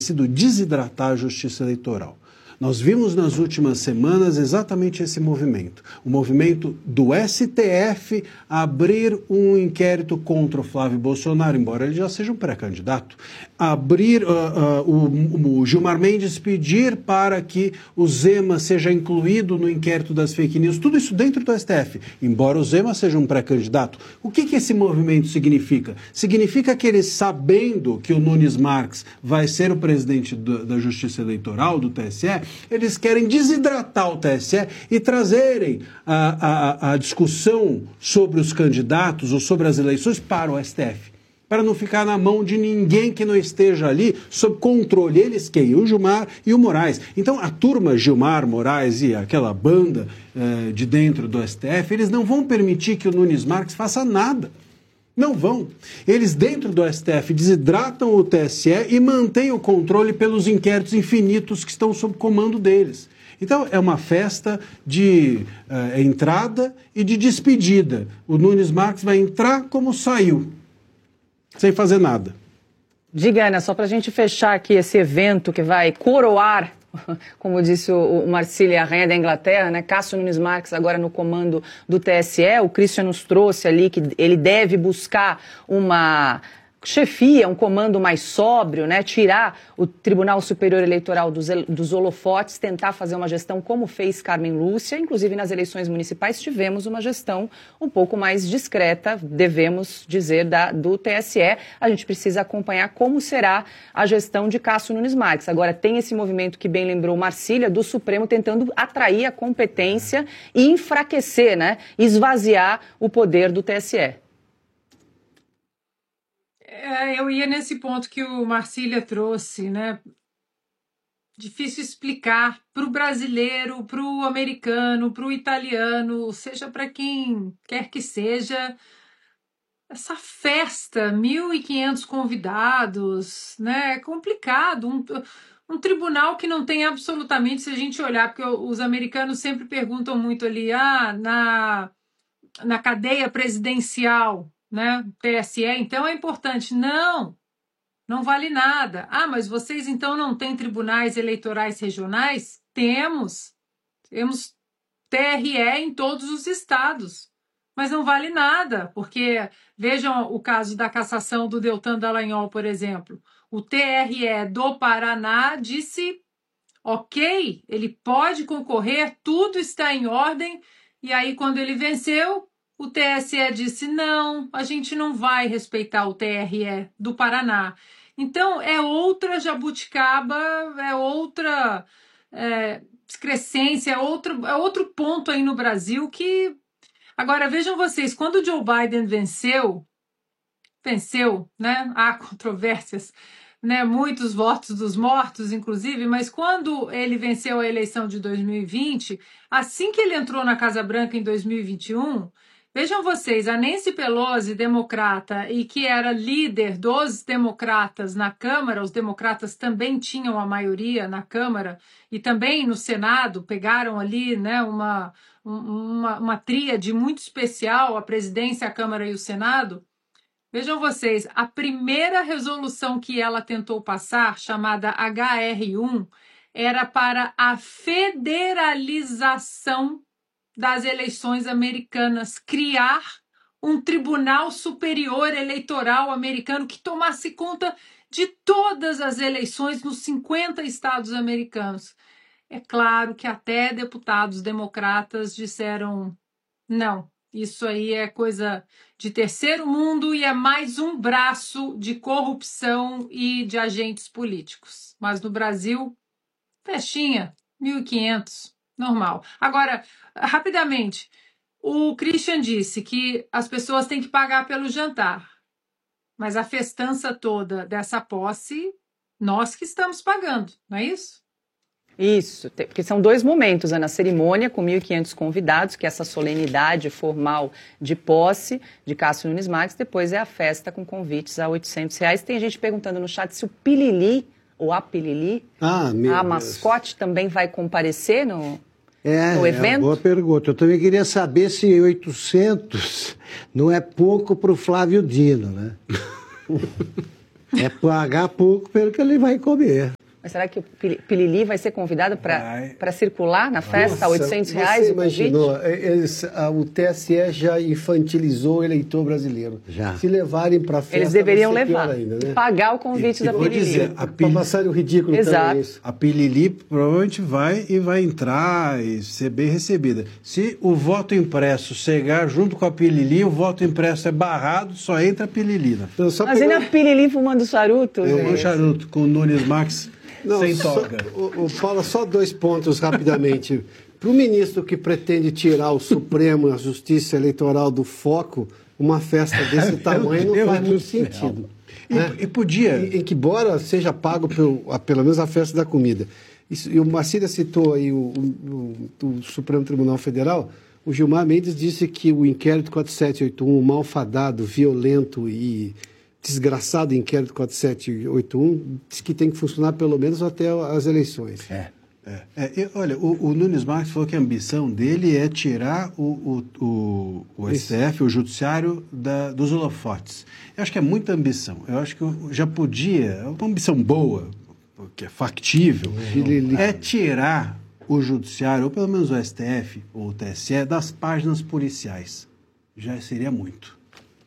sido desidratar a justiça eleitoral. Nós vimos nas últimas semanas exatamente esse movimento. O movimento do STF abrir um inquérito contra o Flávio Bolsonaro, embora ele já seja um pré-candidato. Abrir, o Gilmar Mendes pedir para que o Zema seja incluído no inquérito das fake news. Tudo isso dentro do STF, embora o Zema seja um pré-candidato. O que esse movimento significa? Significa que eles, sabendo que o Nunes Marques vai ser o presidente da Justiça Eleitoral, do TSE, eles querem desidratar o TSE e trazerem a discussão sobre os candidatos ou sobre as eleições para o STF, para não ficar na mão de ninguém que não esteja ali sob controle. Eles quem? O Gilmar e o Moraes. Então a turma Gilmar, Moraes e aquela banda de dentro do STF, eles não vão permitir que o Nunes Marques faça nada. Não vão. Eles, dentro do STF, desidratam o TSE e mantêm o controle pelos inquéritos infinitos que estão sob comando deles. Então, é uma festa de entrada e de despedida. O Nunes Marques vai entrar como saiu, sem fazer nada. Diga, Ana, só para a gente fechar aqui esse evento que vai coroar, como disse o Marcílio, a rainha da Inglaterra, né? Cássio Nunes Marques agora no comando do TSE. O Christian nos trouxe ali que ele deve buscar uma chefia, um comando mais sóbrio, né? Tirar o Tribunal Superior Eleitoral dos holofotes, tentar fazer uma gestão como fez Carmen Lúcia. Inclusive nas eleições municipais tivemos uma gestão um pouco mais discreta, devemos dizer, do TSE. A gente precisa acompanhar como será a gestão de Cássio Nunes Marques. Agora tem esse movimento que bem lembrou Marcília, do Supremo tentando atrair a competência e enfraquecer, né? Esvaziar o poder do TSE. Eu ia nesse ponto que o Marcília trouxe, né? Difícil explicar para o brasileiro, para o americano, para o italiano, seja para quem quer que seja, essa festa, 1.500 convidados, né? É complicado. Um tribunal que não tem absolutamente, se a gente olhar, porque os americanos sempre perguntam muito ali, na cadeia presidencial, né? TSE, então é importante. Não vale nada. Mas vocês então não têm tribunais eleitorais regionais? Temos TRE em todos os estados, mas não vale nada, porque vejam o caso da cassação do Deltan Dallagnol, por exemplo. O TRE do Paraná disse, ok, ele pode concorrer, tudo está em ordem, e aí quando ele venceu, o TSE disse, não, a gente não vai respeitar o TRE do Paraná. Então, é outra jabuticaba, é outra excrescência, é outro ponto aí no Brasil que... Agora, vejam vocês, quando o Joe Biden venceu, né? Há controvérsias, né? Muitos votos dos mortos, inclusive, mas quando ele venceu a eleição de 2020, assim que ele entrou na Casa Branca em 2021... Vejam vocês, a Nancy Pelosi, democrata, e que era líder dos democratas na Câmara, os democratas também tinham a maioria na Câmara, e também no Senado, pegaram ali, né, uma tríade muito especial, a presidência, a Câmara e o Senado. Vejam vocês, a primeira resolução que ela tentou passar, chamada HR1, era para a federalização das eleições americanas, criar um Tribunal Superior Eleitoral americano que tomasse conta de todas as eleições nos 50 estados americanos. É claro que até deputados democratas disseram, não, isso aí é coisa de terceiro mundo e é mais um braço de corrupção e de agentes políticos. Mas no Brasil, festinha, 1.500. Normal. Agora, rapidamente, o Christian disse que as pessoas têm que pagar pelo jantar, mas a festança toda dessa posse, nós que estamos pagando, não é isso? Isso, porque são dois momentos, na cerimônia com 1.500 convidados, que é essa solenidade formal de posse de Cássio Nunes Marques, depois é a festa com convites a R$800. Tem gente perguntando no chat se o Pilili, ou a Pilili, a mascote, também vai comparecer no evento? É uma boa pergunta. Eu também queria saber se 800 não é pouco para o Flávio Dino, né? É pagar pouco pelo que ele vai comer. Mas será que o Pilili vai ser convidado para circular na festa a R$800 você o convite? imaginou, o TSE já infantilizou o eleitor brasileiro. Já. Se levarem para a festa, Eles deveriam vai ser pior levar, ainda, né? pagar o convite da vou Pilili. dizer, Para passar o ridículo Exato. também isso. A Pilili provavelmente vai entrar e ser bem recebida. Se o voto impresso chegar junto com a Pilili, o voto impresso é barrado, só entra a Pilili. Então, só Imagina pegar- a Pilili fumando charuto. Um gente. charuto com o Nunes Marques sem só- toga. o Paulo, só 2 pontos rapidamente. Para o ministro que pretende tirar o Supremo, a Justiça Eleitoral do foco, uma festa desse tamanho não Deus faz do muito céu. sentido. E podia... Em que, embora seja pago pelo menos a festa da comida. E o Marcília citou aí o Supremo Tribunal Federal. O Gilmar Mendes disse que o inquérito 4781, o malfadado, violento e desgraçado inquérito 4781, diz que tem que funcionar pelo menos até as eleições. Olha, o Nunes Marques falou que a ambição dele é tirar o STF, o Judiciário, dos holofotes. Eu acho que é muita ambição. Eu acho que já podia, uma ambição boa, que é factível, é tirar o Judiciário, ou pelo menos o STF, ou o TSE, das páginas policiais. Já seria muito.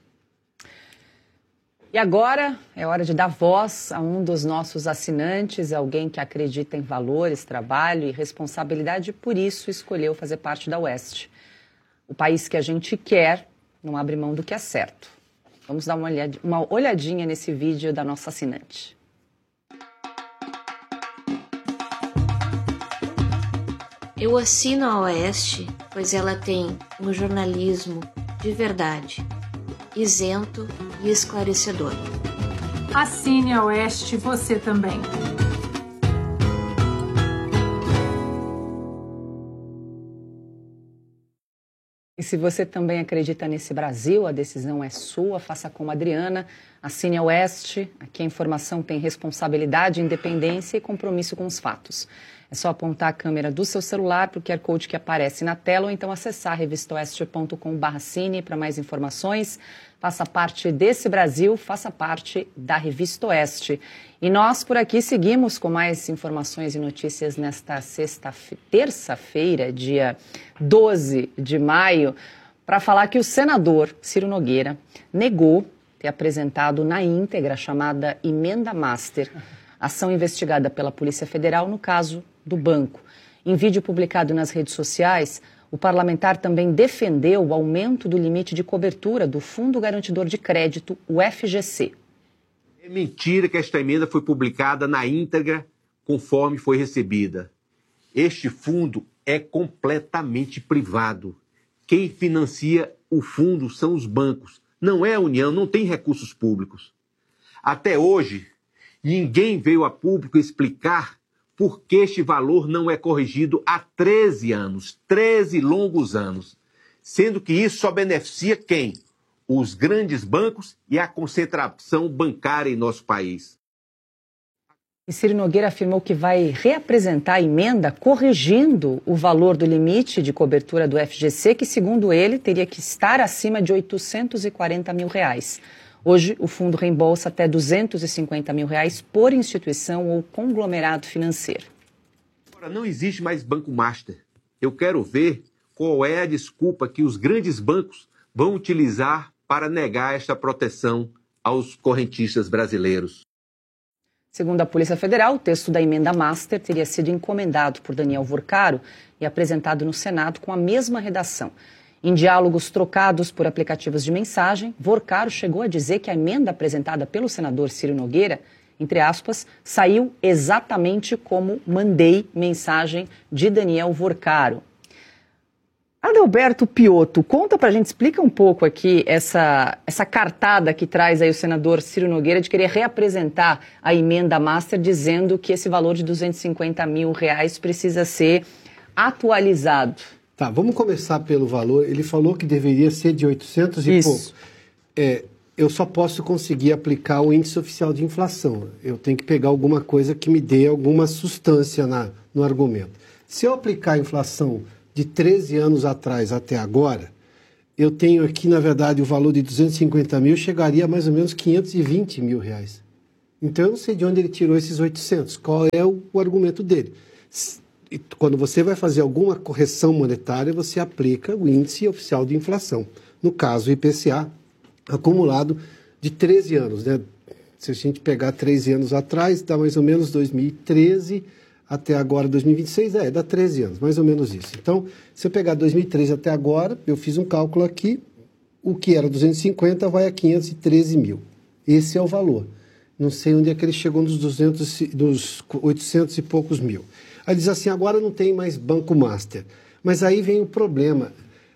E agora é hora de dar voz a um dos nossos assinantes, alguém que acredita em valores, trabalho e responsabilidade e por isso escolheu fazer parte da Oeste. O país que a gente quer não abre mão do que é certo. Vamos dar uma olhadinha nesse vídeo da nossa assinante. Eu assino a Oeste, pois ela tem um jornalismo de verdade, isento e esclarecedor. Assine a Oeste você também. E se você também acredita nesse Brasil, a decisão é sua, faça como a Adriana, assine a Oeste, aqui a informação tem responsabilidade, independência e compromisso com os fatos. É só apontar a câmera do seu celular para o QR Code que aparece na tela ou então acessar revistaoeste.com/cine para mais informações. Faça parte desse Brasil, faça parte da Revista Oeste. E nós por aqui seguimos com mais informações e notícias nesta terça-feira, dia 12 de maio, para falar que o senador Ciro Nogueira negou ter apresentado na íntegra a chamada Emenda Master, ação investigada pela Polícia Federal no caso do banco. Em vídeo publicado nas redes sociais, o parlamentar também defendeu o aumento do limite de cobertura do Fundo Garantidor de Crédito, o FGC. É mentira que esta emenda foi publicada na íntegra conforme foi recebida. Este fundo é completamente privado. Quem financia o fundo são os bancos. Não é a União, não tem recursos públicos. Até hoje, ninguém veio a público explicar por que este valor não é corrigido há 13 anos, 13 longos anos. Sendo que isso só beneficia quem? Os grandes bancos e a concentração bancária em nosso país. E Ciro Nogueira afirmou que vai reapresentar a emenda corrigindo o valor do limite de cobertura do FGC, que, segundo ele, teria que estar acima de R$840 mil. Hoje, o fundo reembolsa até R$250 mil por instituição ou conglomerado financeiro. Agora, não existe mais banco master. Eu quero ver qual é a desculpa que os grandes bancos vão utilizar para negar esta proteção aos correntistas brasileiros. Segundo a Polícia Federal, o texto da emenda master teria sido encomendado por Daniel Vorcaro e apresentado no Senado com a mesma redação. Em diálogos trocados por aplicativos de mensagem, Vorcaro chegou a dizer que a emenda apresentada pelo senador Ciro Nogueira, entre aspas, saiu exatamente como mandei mensagem de Daniel Vorcaro. Adalberto Piotto, conta pra gente, explica um pouco aqui essa cartada que traz aí o senador Ciro Nogueira de querer reapresentar a emenda master dizendo que esse valor de R$250 mil precisa ser atualizado. Tá, vamos começar pelo valor. Ele falou que deveria ser de 800 e pouco. Eu só posso conseguir aplicar o índice oficial de inflação. Eu tenho que pegar alguma coisa que me dê alguma substância no argumento. Se eu aplicar a inflação de 13 anos atrás até agora, eu tenho aqui, na verdade, o valor de 250 mil chegaria a mais ou menos R$520 mil. Então, eu não sei de onde ele tirou esses 800. Qual é o argumento dele? Quando você vai fazer alguma correção monetária, você aplica o índice oficial de inflação. No caso, o IPCA, acumulado de 13 anos, né? Se a gente pegar 13 anos atrás, dá mais ou menos 2013 até agora, 2026, dá 13 anos, mais ou menos isso. Então, se eu pegar 2013 até agora, eu fiz um cálculo aqui, o que era 250 vai a 513 mil. Esse é o valor. Não sei onde é que ele chegou dos 800 e poucos mil. Aí diz assim, agora não tem mais Banco Master. Mas aí vem o problema.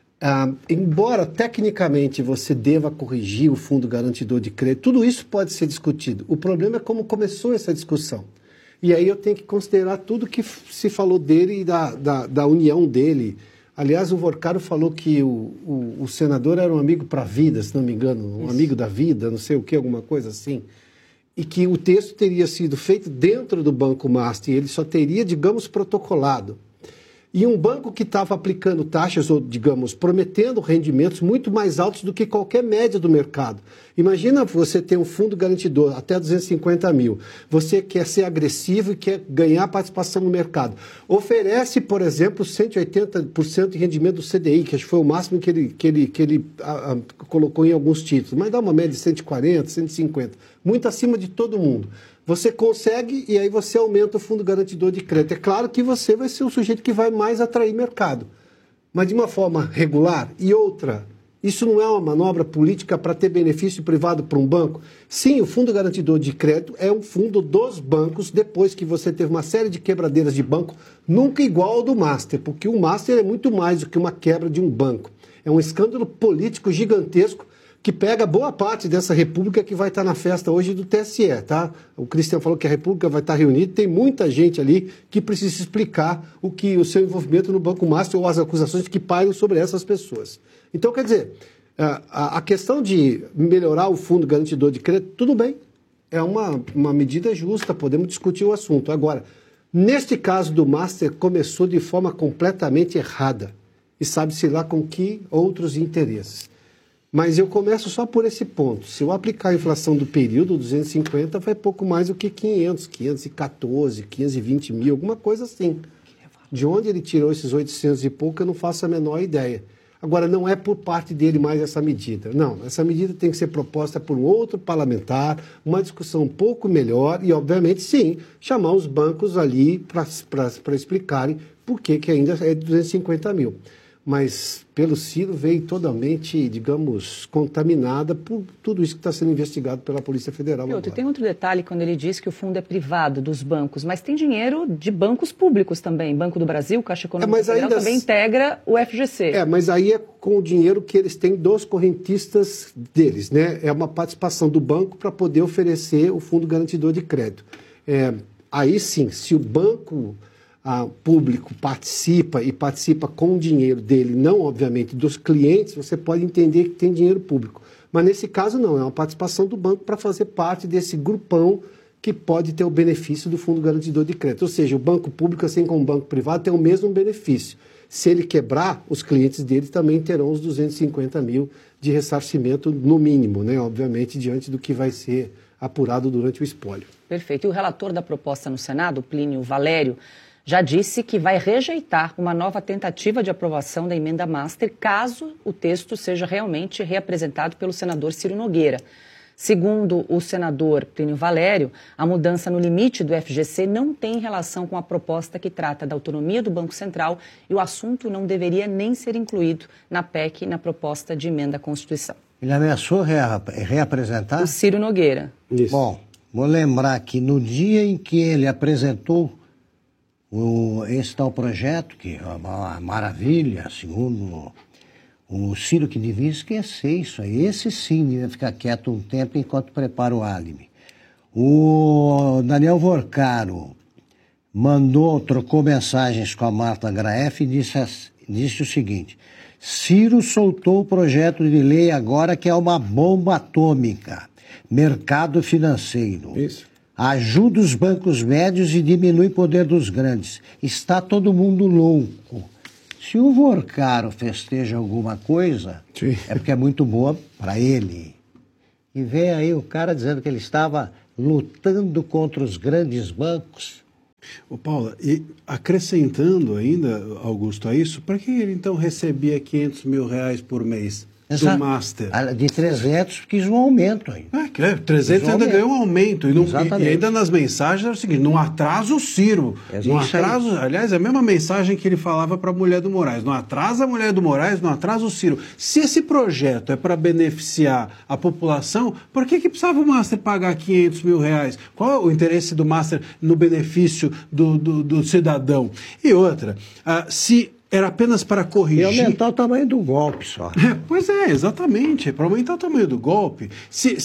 Embora tecnicamente você deva corrigir o Fundo Garantidor de Crédito, tudo isso pode ser discutido. O problema é como começou essa discussão. E aí eu tenho que considerar tudo que se falou dele e da união dele. Aliás, o Vorcaro falou que o senador era um amigo para a vida, se não me engano, um amigo da vida, não sei o que, alguma coisa assim. E que o texto teria sido feito dentro do Banco Master, e ele só teria, digamos, protocolado. E um banco que estava aplicando taxas, ou, digamos, prometendo rendimentos muito mais altos do que qualquer média do mercado. Imagina você ter um fundo garantidor até 250 mil. Você quer ser agressivo e quer ganhar participação no mercado. Oferece, por exemplo, 180% de rendimento do CDI, que acho que foi o máximo que ele colocou em alguns títulos. Mas dá uma média de 140, 150. Muito acima de todo mundo. Você consegue e aí você aumenta o Fundo Garantidor de Crédito. É claro que você vai ser o sujeito que vai mais atrair mercado, mas de uma forma regular. E outra, isso não é uma manobra política para ter benefício privado para um banco? Sim, o Fundo Garantidor de Crédito é um fundo dos bancos, depois que você teve uma série de quebradeiras de banco, nunca igual ao do Master, porque o Master é muito mais do que uma quebra de um banco. É um escândalo político gigantesco, que pega boa parte dessa república que vai estar na festa hoje do TSE, tá? O Cristiano falou que a república vai estar reunida, tem muita gente ali que precisa explicar o seu envolvimento no Banco Master ou as acusações que pairam sobre essas pessoas. Então, quer dizer, a questão de melhorar o Fundo Garantidor de Crédito, tudo bem, é uma medida justa, podemos discutir o assunto. Agora, neste caso do Master, começou de forma completamente errada e sabe-se lá com que outros interesses. Mas eu começo só por esse ponto. Se eu aplicar a inflação do período, 250, vai pouco mais do que 500, 514, 520 mil, alguma coisa assim. De onde ele tirou esses 800 e pouco, eu não faço a menor ideia. Agora, não é por parte dele mais essa medida. Não, essa medida tem que ser proposta por um outro parlamentar, uma discussão um pouco melhor e, obviamente, sim, chamar os bancos ali para explicarem por que ainda é 250 mil. Mas pelo Ciro veio totalmente, digamos, contaminada por tudo isso que está sendo investigado pela Polícia Federal. E tem outro detalhe quando ele diz que o fundo é privado dos bancos, mas tem dinheiro de bancos públicos também. Banco do Brasil, Caixa Econômica Federal também integra o FGC. Mas aí é com o dinheiro que eles têm dos correntistas deles, né? É uma participação do banco para poder oferecer o Fundo Garantidor de Crédito. Aí sim, se o banco público participa com o dinheiro dele, não obviamente dos clientes, você pode entender que tem dinheiro público. Mas nesse caso não, é uma participação do banco para fazer parte desse grupão que pode ter o benefício do Fundo Garantidor de Crédito. Ou seja, o banco público, assim como o banco privado, tem o mesmo benefício. Se ele quebrar, os clientes dele também terão os 250 mil de ressarcimento no mínimo, né? Obviamente, diante do que vai ser apurado durante o espólio. Perfeito. E o relator da proposta no Senado, Plínio Valério, já disse que vai rejeitar uma nova tentativa de aprovação da emenda Master caso o texto seja realmente reapresentado pelo senador Ciro Nogueira. Segundo o senador Plínio Valério, a mudança no limite do FGC não tem relação com a proposta que trata da autonomia do Banco Central e o assunto não deveria nem ser incluído na PEC, na proposta de emenda à Constituição. Ele ameaçou reapresentar? O Ciro Nogueira. Isso. Bom, vou lembrar que no dia em que ele apresentou esse tal projeto, que é uma maravilha, segundo o Ciro, que devia esquecer isso aí. Esse sim devia ficar quieto um tempo enquanto prepara o álibi. O Daniel Vorcaro trocou mensagens com a Marta Graeff e disse o seguinte: Ciro soltou o projeto de lei agora que é uma bomba atômica, mercado financeiro. Isso. Ajuda os bancos médios e diminui o poder dos grandes. Está todo mundo louco. Se o Vorcaro festeja alguma coisa, é porque é muito boa para ele. E vem aí o cara dizendo que ele estava lutando contra os grandes bancos. Ô Paula, e acrescentando ainda, Augusto, a isso, para que ele então recebia R$500 mil por mês do Master? De 300 quis um aumento ainda. 300 ainda ganhou um aumento. E ainda nas mensagens era o seguinte, não atrasa o Ciro. Não atrasa, aliás, é a mesma mensagem que ele falava para a mulher do Moraes. Não atrasa a mulher do Moraes, não atrasa o Ciro. Se esse projeto é para beneficiar a população, por que precisava o Master pagar R$500 mil? Qual é o interesse do Master no benefício do cidadão? E outra, se era apenas para corrigir... E aumentar o tamanho do golpe só. Pois é, exatamente, para aumentar o tamanho do golpe. Se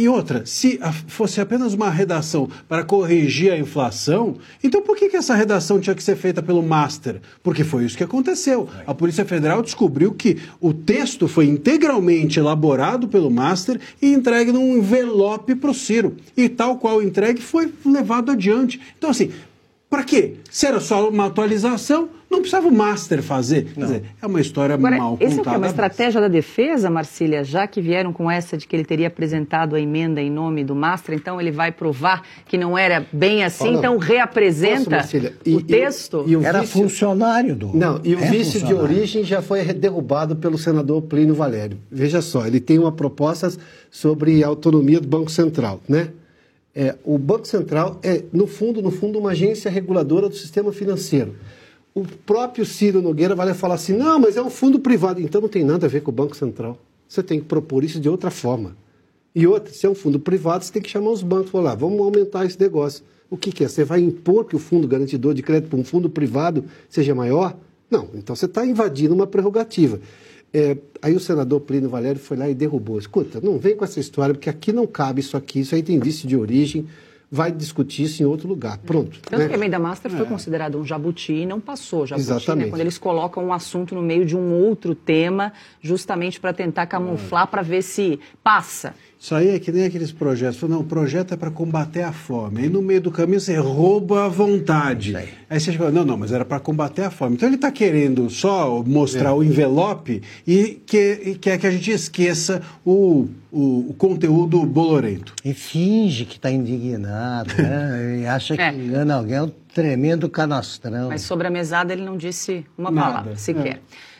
fosse apenas uma redação para corrigir a inflação, então por que essa redação tinha que ser feita pelo Master? Porque foi isso que aconteceu. A Polícia Federal descobriu que o texto foi integralmente elaborado pelo Master e entregue num envelope para o Ciro. E tal qual entregue foi levado adiante. Então, assim, para quê? Se era só uma atualização, não precisava o Master fazer. Quer dizer, é uma história mal contada. Isso é uma estratégia da defesa, Marcília, já que vieram com essa de que ele teria apresentado a emenda em nome do Master, então ele vai provar que não era bem assim, então reapresenta o texto? Era funcionário do... Não, e o vício de origem já foi derrubado pelo senador Plínio Valério. Veja só, ele tem uma proposta sobre a autonomia do Banco Central, né? O Banco Central é, no fundo, uma agência reguladora do sistema financeiro. O próprio Ciro Nogueira vai falar assim, não, mas é um fundo privado. Então não tem nada a ver com o Banco Central. Você tem que propor isso de outra forma. E outra, se é um fundo privado, você tem que chamar os bancos e falar, vamos aumentar esse negócio. O que é? Você vai impor que o fundo garantidor de crédito para um fundo privado seja maior? Não, então você está invadindo uma prerrogativa. Aí o senador Plínio Valério foi lá e derrubou. Escuta, não vem com essa história, porque aqui não cabe isso aqui, isso aí tem vício de origem, vai discutir isso em outro lugar. Pronto. Tanto que a emenda Master foi considerado um jabuti e não passou jabuti, exatamente. Né? Quando eles colocam um assunto no meio de um outro tema, justamente para tentar camuflar, para ver se passa. Isso aí é que nem aqueles projetos. Não, o projeto é para combater a fome. Aí no meio do caminho você rouba a vontade. Aí você fala, não, mas era para combater a fome. Então ele está querendo só mostrar o envelope e quer que a gente esqueça o conteúdo bolorento. E finge que está indignado, né? E acha que engana alguém, é um tremendo canastrão. Mas sobre a mesada ele não disse uma palavra sequer.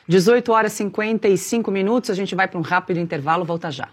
18h55, a gente vai para um rápido intervalo, volta já.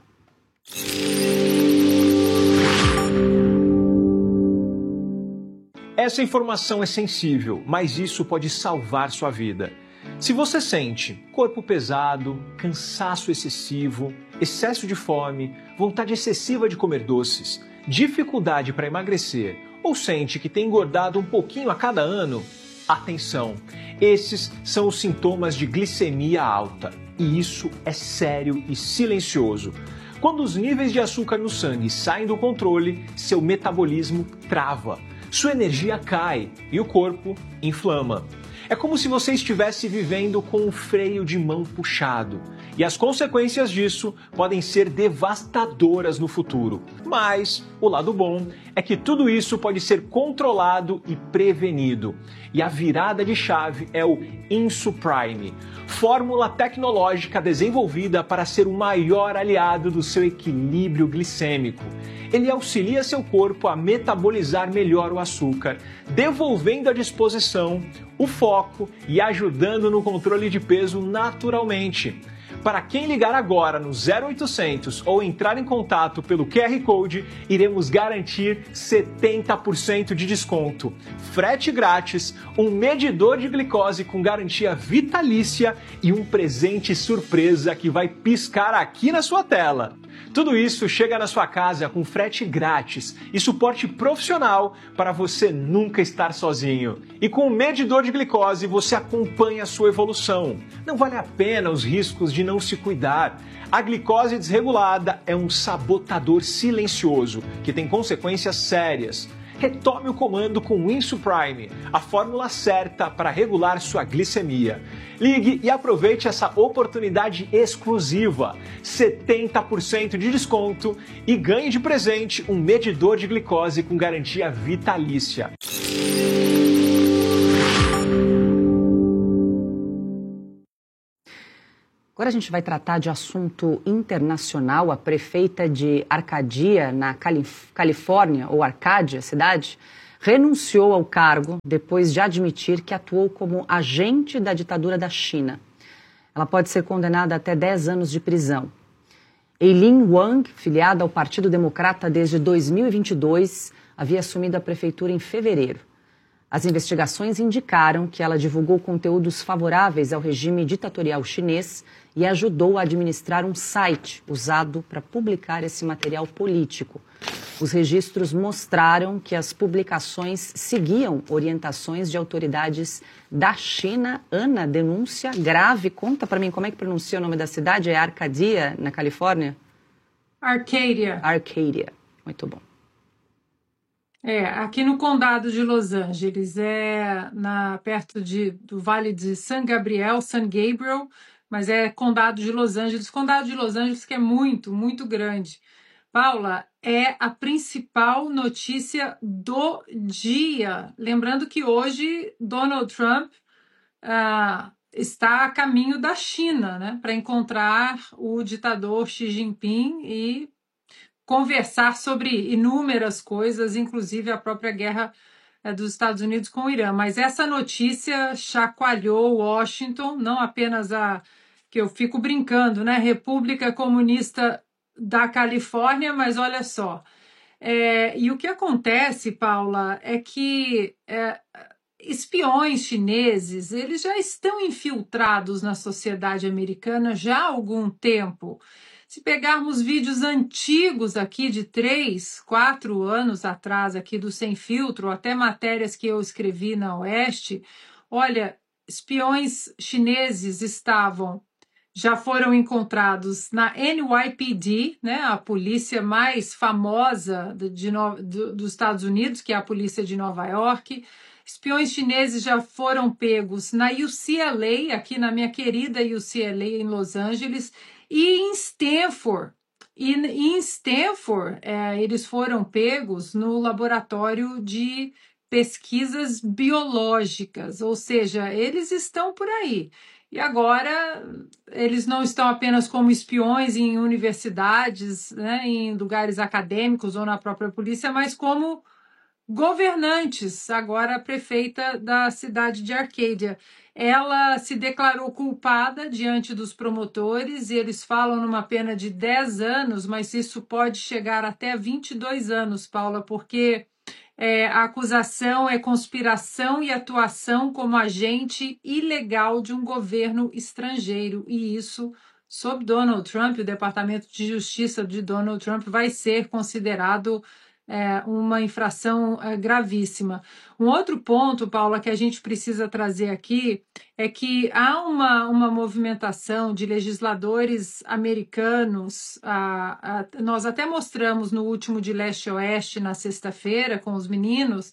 Essa informação é sensível, mas isso pode salvar sua vida. Se você sente corpo pesado, cansaço excessivo, excesso de fome, vontade excessiva de comer doces, dificuldade para emagrecer ou sente que tem engordado um pouquinho a cada ano, atenção! Esses são os sintomas de glicemia alta e isso é sério e silencioso. Quando os níveis de açúcar no sangue saem do controle, seu metabolismo trava, sua energia cai e o corpo inflama. É como se você estivesse vivendo com um freio de mão puxado. E as consequências disso podem ser devastadoras no futuro. Mas o lado bom é que tudo isso pode ser controlado e prevenido. E a virada de chave é o Insuprime, fórmula tecnológica desenvolvida para ser o maior aliado do seu equilíbrio glicêmico. Ele auxilia seu corpo a metabolizar melhor o açúcar, devolvendo à disposição o foco e ajudando no controle de peso naturalmente. Para quem ligar agora no 0800 ou entrar em contato pelo QR Code, iremos garantir 70% de desconto, frete grátis, um medidor de glicose com garantia vitalícia e um presente surpresa que vai piscar aqui na sua tela. Tudo isso chega na sua casa com frete grátis e suporte profissional para você nunca estar sozinho. E com o medidor de glicose você acompanha a sua evolução. Não vale a pena os riscos de não se cuidar. A glicose desregulada é um sabotador silencioso que tem consequências sérias. Retome o comando com o Insuprime, a fórmula certa para regular sua glicemia. Ligue e aproveite essa oportunidade exclusiva, 70% de desconto e ganhe de presente um medidor de glicose com garantia vitalícia. Agora gente vai tratar de assunto internacional. A prefeita de Arcadia, na Califórnia, ou Arcádia, cidade, renunciou ao cargo depois de admitir que atuou como agente da ditadura da China. Ela pode ser condenada a até 10 anos de prisão. Eileen Wang, filiada ao Partido Democrata desde 2022, havia assumido a prefeitura em fevereiro. As investigações indicaram que ela divulgou conteúdos favoráveis ao regime ditatorial chinês e ajudou a administrar um site usado para publicar esse material político. Os registros mostraram que as publicações seguiam orientações de autoridades da China. Ana, denúncia grave. Conta para mim como é que pronuncia o nome da cidade. É Arcadia, na Califórnia? Arcadia. Arcadia. Muito bom. Aqui no condado de Los Angeles, perto do Vale de San Gabriel, mas é condado de Los Angeles. Condado de Los Angeles que é muito, muito grande. Paula, é a principal notícia do dia. Lembrando que hoje Donald Trump está a caminho da China, né, para encontrar o ditador Xi Jinping e conversar sobre inúmeras coisas, inclusive a própria guerra dos Estados Unidos com o Irã. Mas essa notícia chacoalhou Washington, não apenas que eu fico brincando, né? República Comunista da Califórnia, mas olha só. E o que acontece, Paula, é que espiões chineses, eles já estão infiltrados na sociedade americana já há algum tempo. Se pegarmos vídeos antigos aqui de 3, 4 anos atrás, aqui do Sem Filtro, até matérias que eu escrevi na Oeste, olha, espiões chineses já foram encontrados na NYPD, né, a polícia mais famosa dos Estados Unidos, que é a polícia de Nova York. Espiões chineses já foram pegos na UCLA, aqui na minha querida UCLA em Los Angeles, e em Stanford. Em Stanford, eles foram pegos no laboratório de pesquisas biológicas, ou seja, eles estão por aí. E agora, eles não estão apenas como espiões em universidades, né, em lugares acadêmicos ou na própria polícia, mas como governantes. Agora, a prefeita da cidade de Arcadia, ela se declarou culpada diante dos promotores e eles falam numa pena de 10 anos, mas isso pode chegar até 22 anos, Paula, porque a acusação é conspiração e atuação como agente ilegal de um governo estrangeiro, e isso, sob Donald Trump, o Departamento de Justiça de Donald Trump vai ser considerado uma infração gravíssima. Um outro ponto, Paula, que a gente precisa trazer aqui é que há uma movimentação de legisladores americanos, nós até mostramos no último de Leste a Oeste, na sexta-feira, com os meninos,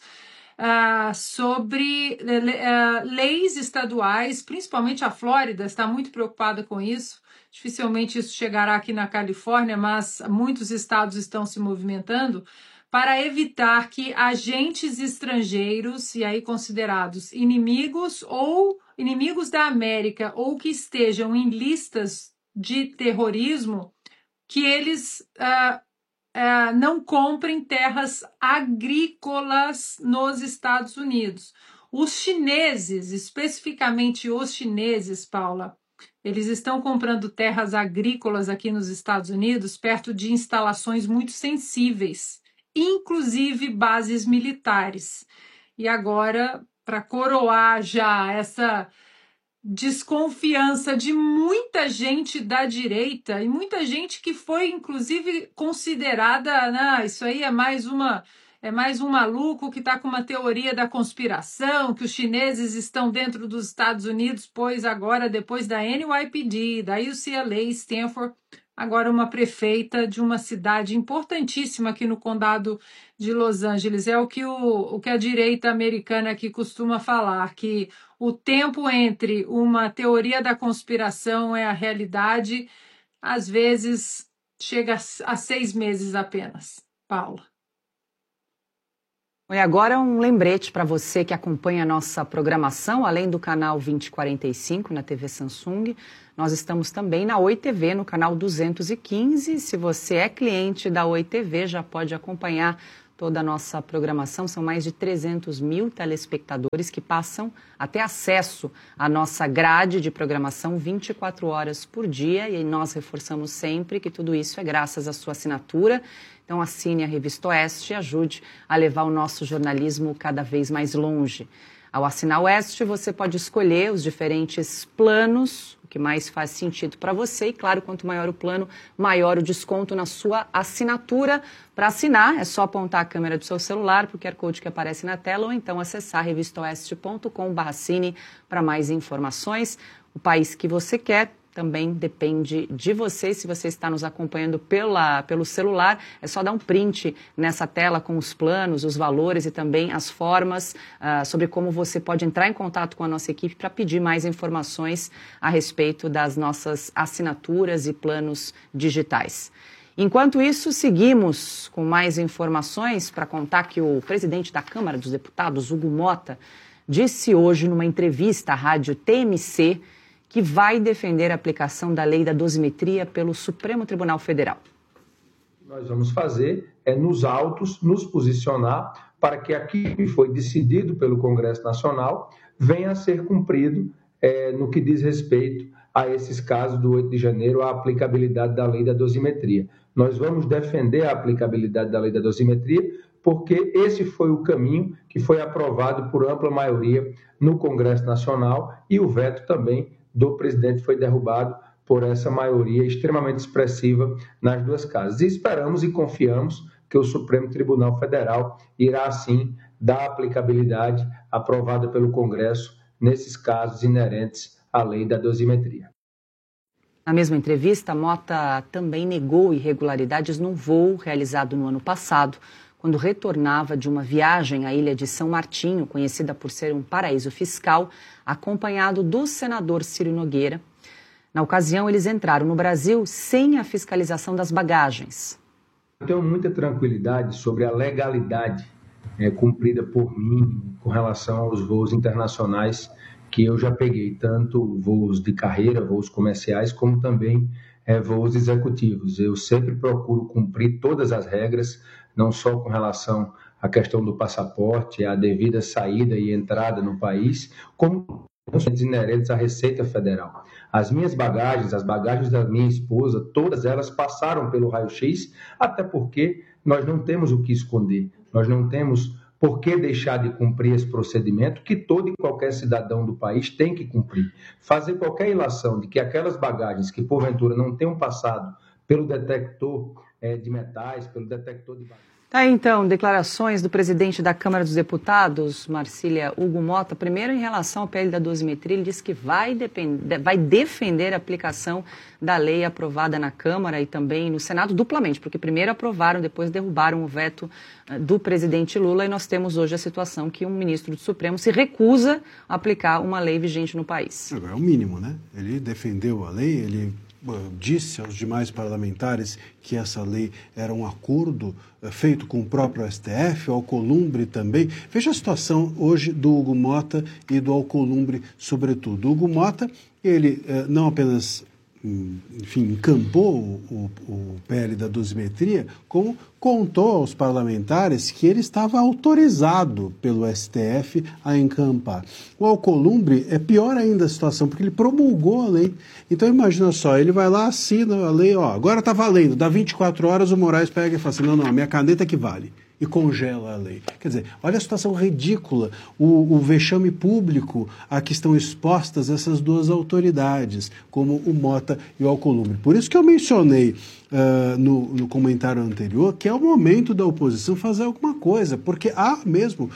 sobre leis estaduais, principalmente a Flórida está muito preocupada com isso. Dificilmente isso chegará aqui na Califórnia, mas muitos estados estão se movimentando para evitar que agentes estrangeiros, e aí considerados inimigos da América, ou que estejam em listas de terrorismo, que eles não comprem terras agrícolas nos Estados Unidos. Os chineses, especificamente os chineses, Paula, eles estão comprando terras agrícolas aqui nos Estados Unidos, perto de instalações muito sensíveis, inclusive bases militares. E agora, para coroar já essa desconfiança de muita gente da direita e muita gente que foi, inclusive, considerada, isso aí é mais um maluco que está com uma teoria da conspiração, que os chineses estão dentro dos Estados Unidos, pois agora, depois da NYPD, da UCLA, Stanford, agora uma prefeita de uma cidade importantíssima aqui no condado de Los Angeles. É o que a direita americana aqui costuma falar, que o tempo entre uma teoria da conspiração e a realidade, às vezes, chega a 6 meses apenas. Paula. E agora um lembrete para você que acompanha a nossa programação, além do canal 2045 na TV Samsung, nós estamos também na Oi TV, no canal 215. Se você é cliente da Oi TV, já pode acompanhar toda a nossa programação. São mais de 300 mil telespectadores que passam a ter acesso à nossa grade de programação 24 horas por dia. E nós reforçamos sempre que tudo isso é graças à sua assinatura. Então assine a Revista Oeste e ajude a levar o nosso jornalismo cada vez mais longe. Ao assinar Oeste, você pode escolher os diferentes planos, o que mais faz sentido para você. E, claro, quanto maior o plano, maior o desconto na sua assinatura. Para assinar, é só apontar a câmera do seu celular para o QR Code que aparece na tela ou então acessar revistaoeste.com/cine para mais informações. O país que você quer também depende de você. Se você está nos acompanhando pelo celular, é só dar um print nessa tela com os planos, os valores e também as formas sobre como você pode entrar em contato com a nossa equipe para pedir mais informações a respeito das nossas assinaturas e planos digitais. Enquanto isso, seguimos com mais informações para contar que o presidente da Câmara dos Deputados, Hugo Motta, disse hoje numa entrevista à rádio TMC que vai defender a aplicação da lei da dosimetria pelo Supremo Tribunal Federal. O que nós vamos fazer é, nos autos, nos posicionar para que aquilo que foi decidido pelo Congresso Nacional venha a ser cumprido no que diz respeito a esses casos do 8 de janeiro, a aplicabilidade da lei da dosimetria. Nós vamos defender a aplicabilidade da lei da dosimetria porque esse foi o caminho que foi aprovado por ampla maioria no Congresso Nacional e o veto também do presidente foi derrubado por essa maioria extremamente expressiva nas duas casas. E esperamos e confiamos que o Supremo Tribunal Federal irá, assim, dar aplicabilidade aprovada pelo Congresso nesses casos inerentes à lei da dosimetria. Na mesma entrevista, Motta também negou irregularidades num voo realizado no ano passado, quando retornava de uma viagem à ilha de São Martinho, conhecida por ser um paraíso fiscal, acompanhado do senador Ciro Nogueira. Na ocasião, eles entraram no Brasil sem a fiscalização das bagagens. Eu tenho muita tranquilidade sobre a legalidade cumprida por mim com relação aos voos internacionais que eu já peguei, tanto voos de carreira, voos comerciais, como também voos executivos. Eu sempre procuro cumprir todas as regras, não só com relação à questão do passaporte, a devida saída e entrada no país, como inerentes à Receita Federal. As minhas bagagens, as bagagens da minha esposa, todas elas passaram pelo raio-x, até porque nós não temos o que esconder, nós não temos por que deixar de cumprir esse procedimento que todo e qualquer cidadão do país tem que cumprir. Fazer qualquer ilação de que aquelas bagagens que porventura não tenham passado pelo detector de metais, pelo detector de bagagens. Tá, então, declarações do presidente da Câmara dos Deputados, Marcília Hugo Motta. Primeiro, em relação ao PL da dosimetria, ele disse que vai defender a aplicação da lei aprovada na Câmara e também no Senado duplamente, porque primeiro aprovaram, depois derrubaram o veto do presidente Lula e nós temos hoje a situação que um ministro do Supremo se recusa a aplicar uma lei vigente no país. Agora, é o mínimo, né? Ele defendeu a lei, ele disse aos demais parlamentares que essa lei era um acordo feito com o próprio STF, o Alcolumbre também. Veja a situação hoje do Hugo Motta e do Alcolumbre, sobretudo. O Hugo Motta, ele não apenas, enfim, encampou o PL da dosimetria, como contou aos parlamentares que ele estava autorizado pelo STF a encampar. O Alcolumbre é pior ainda a situação, porque ele promulgou a lei. Então imagina só, ele vai lá, assina a lei, ó, agora está valendo, dá 24 horas, o Moraes pega e fala assim, não, a minha caneta que vale. E congela a lei. Quer dizer, olha a situação ridícula, o vexame público a que estão expostas essas duas autoridades, como o Motta e o Alcolumbre. Por isso que eu mencionei no comentário anterior que é o momento da oposição fazer alguma coisa, porque há mesmo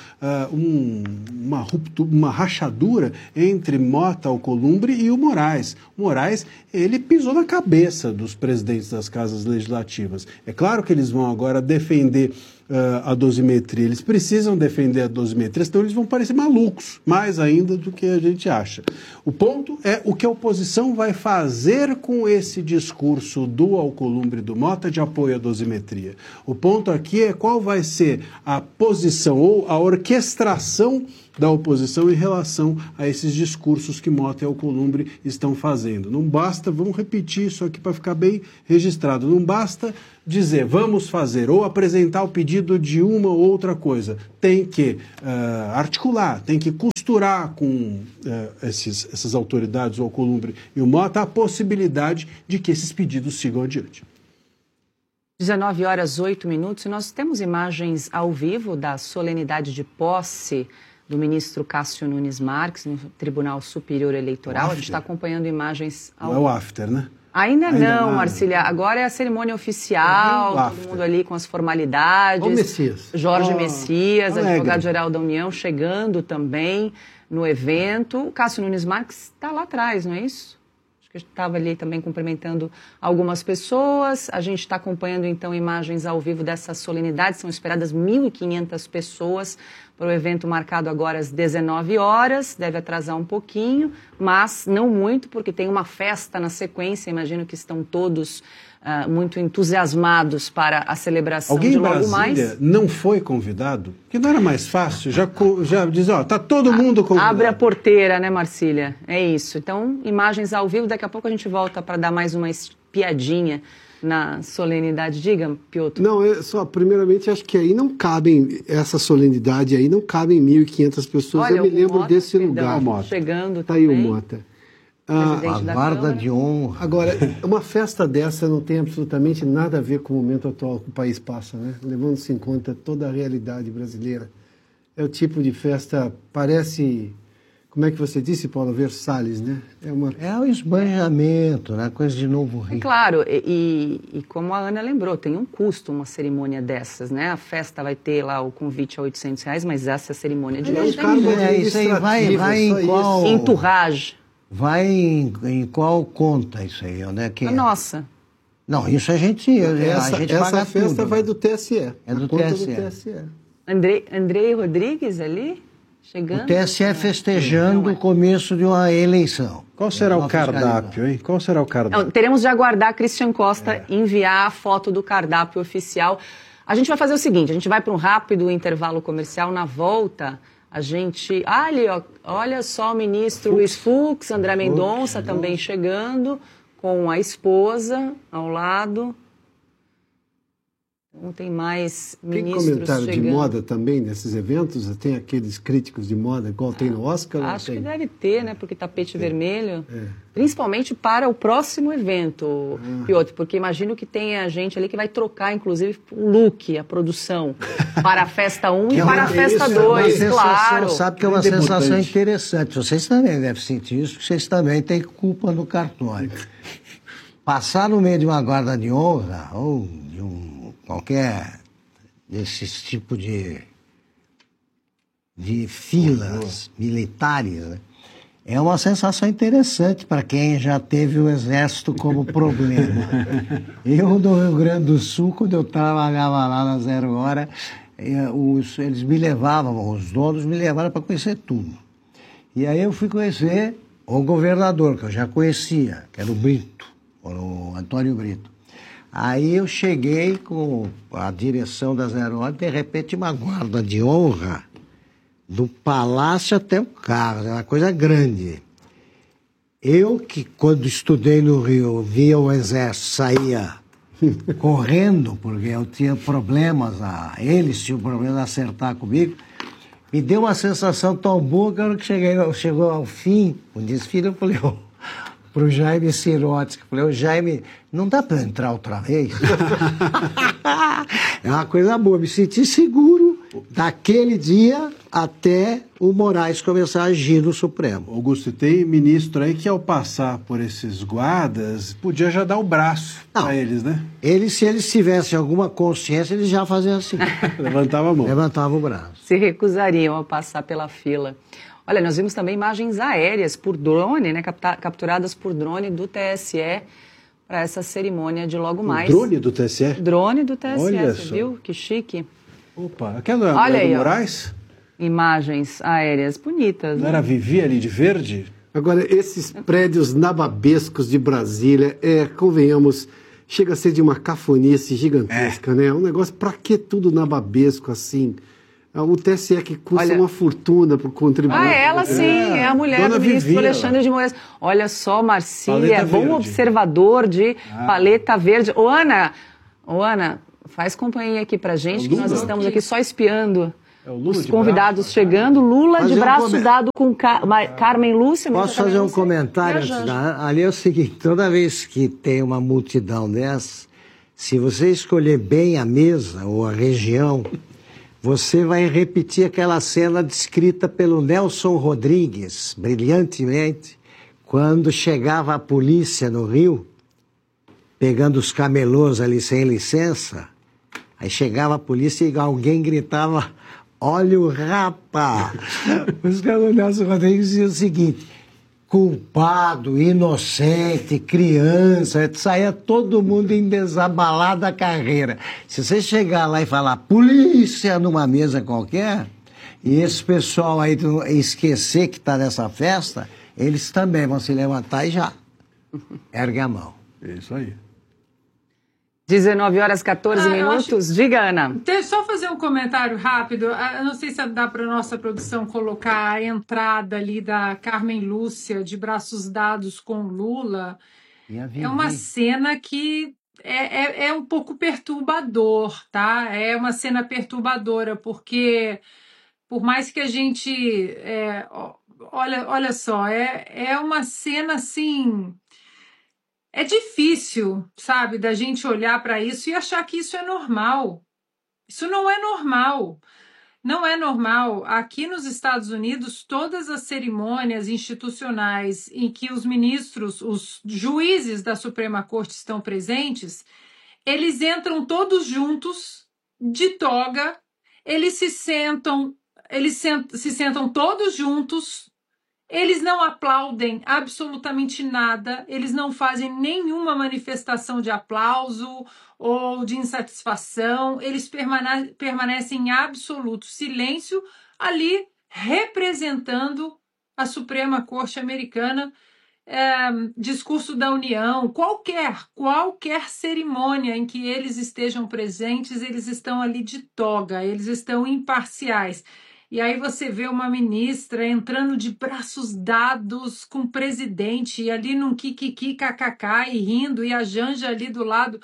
uma rachadura entre Motta, Alcolumbre e o Moraes. O Moraes, ele pisou na cabeça dos presidentes das casas legislativas. É claro que eles vão agora defender a dosimetria, eles precisam defender a dosimetria, senão eles vão parecer malucos, mais ainda do que a gente acha. O ponto é o que a oposição vai fazer com esse discurso do Alcolumbre e do Mota de apoio à dosimetria. O ponto aqui é qual vai ser a posição ou a orquestração da oposição em relação a esses discursos que Mota e Alcolumbre estão fazendo. Não basta, vamos repetir isso aqui para ficar bem registrado, não basta dizer vamos fazer ou apresentar o pedido de uma ou outra coisa. Tem que articular, tem que costurar com essas autoridades, o Alcolumbre e o Mota, a possibilidade de que esses pedidos sigam adiante. 19h08, e nós temos imagens ao vivo da solenidade de posse do ministro Cássio Nunes Marques no Tribunal Superior Eleitoral. A gente está acompanhando imagens ao... Não é o after, né? Ainda não, Marcília. Agora é a cerimônia oficial, todo mundo ali com as formalidades. O Messias. Jorge Messias, advogado-geral da União, chegando também no evento. O Cássio Nunes Marques está lá atrás, não é isso? Acho que estava ali também cumprimentando algumas pessoas. A gente está acompanhando, então, imagens ao vivo dessa solenidade. São esperadas 1.500 pessoas para o evento marcado agora às 19 horas. Deve atrasar um pouquinho, mas não muito, porque tem uma festa na sequência. Imagino que estão todos muito entusiasmados para a celebração de logo mais. Alguém em Brasília não foi convidado? Que não era mais fácil? Já diz, ó, tá todo mundo convidado. Abre a porteira, né, Marcília? É isso. Então, imagens ao vivo. Daqui a pouco a gente volta para dar mais uma espiadinha na solenidade. Diga, Piotr. Não, só, primeiramente, acho que aí não cabem, essa solenidade aí, não cabem 1.500 pessoas. Olha, eu me lembro Mota, desse lugar. Mota. Chegando tá também. Aí o Mota. A guarda de honra. Agora, uma festa dessa não tem absolutamente nada a ver com o momento atual que o país passa, né? Levando-se em conta toda a realidade brasileira. É o tipo de festa, parece... Como é que você disse, Paulo? Versalhes, né? É o esbanjamento, né? Coisa de novo rico. É claro, e como a Ana lembrou, tem um custo uma cerimônia dessas, né? A festa vai ter lá o convite a R$800, mas essa cerimônia de hoje isso aí vai em qual... Entourage. Vai em qual conta isso aí, né? A nossa. Não, isso a gente paga essa festa tudo, vai do TSE. É do TSE. Andrei Rodrigues ali? Chegando. O TSE festejando o começo de uma eleição. Qual será o cardápio, hein? Qual será o cardápio? Não, teremos de aguardar Christian Costa enviar a foto do cardápio oficial. A gente vai fazer o seguinte, a gente vai para um rápido intervalo comercial. Na volta, a gente... ali, ó, olha só o ministro Luiz Fux, André Mendonça também chegando, com a esposa ao lado. Não tem mais ministros chegando. Tem comentário de moda também nesses eventos? Tem aqueles críticos de moda, igual tem no Oscar? Acho que deve ter, né? Porque tapete vermelho. Principalmente para o próximo evento, Piotr, porque imagino que tenha gente ali que vai trocar, inclusive, o look, a produção, para a festa 1 e para a festa 2, claro. Sabe que é uma sensação interessante. Vocês também devem sentir isso, porque vocês também têm culpa no cartório. Passar no meio de uma guarda de honra, ou de qualquer desses tipo de filas militares, né? É uma sensação interessante para quem já teve o exército como problema. Eu, no Rio Grande do Sul, quando eu trabalhava lá na 0 Hora, eles me levavam, os donos me levaram para conhecer tudo. E aí eu fui conhecer o governador, que eu já conhecia, que era o Brito, o Antônio Brito. Aí eu cheguei com a direção da 0 Hora, de repente uma guarda de honra do palácio até o carro, é uma coisa grande. Eu que quando estudei no Rio, via o exército, saía correndo, porque eu tinha problemas, eles tinham problemas de acertar comigo, me deu uma sensação tão boa que a hora que chegou ao fim, o desfile, eu falei, pro Jaime Sirotsky, falei, Jaime, não dá para entrar outra vez? É uma coisa boa, me senti seguro daquele dia até o Moraes começar a agir no Supremo. Augusto, tem ministro aí que ao passar por esses guardas, podia já dar o braço para eles, né? Se eles tivessem alguma consciência, eles já faziam assim. Levantava a mão. Levantava o braço. Se recusariam a passar pela fila. Olha, nós vimos também imagens aéreas por drone, né, capturadas por drone do TSE para essa cerimônia de logo mais. Drone do TSE? Drone do TSE, Olha você só. viu? Que chique. Opa, aquela não Olha é aí, do ó. Moraes? Imagens aéreas bonitas. Não era Vivi ali de verde? Agora, esses prédios nababescos de Brasília, convenhamos, chega a ser de uma cafonice gigantesca, né? Um negócio, pra que tudo nababesco assim? O TSE que custa uma fortuna para o contribuinte. Ela sim, é a mulher Dona do ministro Vivi, Alexandre de Moraes. Olha só, Marcília, Paleta bom verde. observador de paleta verde. Ô, Ana, faz companhia aqui pra gente, que nós estamos aqui só espiando. Os convidados chegando, Lula de braço dado com Carmen Lúcia. Posso fazer um comentário antes ali é o seguinte, toda vez que tem uma multidão dessa, se você escolher bem a mesa ou a região, você vai repetir aquela cena descrita pelo Nelson Rodrigues, brilhantemente, quando chegava a polícia no Rio, pegando os camelôs ali sem licença, aí chegava a polícia e alguém gritava: "Olha o rapa!" O Nelson Rodrigues dizia o seguinte: culpado, inocente, criança, saía todo mundo em desabalada carreira. Se você chegar lá e falar polícia numa mesa qualquer, e esse pessoal aí esquecer que está nessa festa, eles também vão se levantar e já ergue a mão. É isso aí. 19h14. Diga, Ana. Deixa eu só fazer um comentário rápido. Eu não sei se dá para a nossa produção colocar a entrada ali da Carmen Lúcia de braços dados com Lula. É uma cena que é um pouco perturbador, tá? É uma cena perturbadora, porque por mais que a gente... olha só, é uma cena assim... É difícil, sabe, da gente olhar para isso e achar que isso é normal. Isso não é normal. Não é normal. Aqui nos Estados Unidos, todas as cerimônias institucionais em que os ministros, os juízes da Suprema Corte estão presentes, eles entram todos juntos, de toga, eles se sentam todos juntos. Eles não aplaudem absolutamente nada, eles não fazem nenhuma manifestação de aplauso ou de insatisfação, eles permanecem em absoluto silêncio ali representando a Suprema Corte Americana, discurso da União, qualquer cerimônia em que eles estejam presentes, eles estão ali de toga, eles estão imparciais. E aí você vê uma ministra entrando de braços dados com o presidente, e ali num kikiki, kkk, e rindo, e a Janja ali do lado.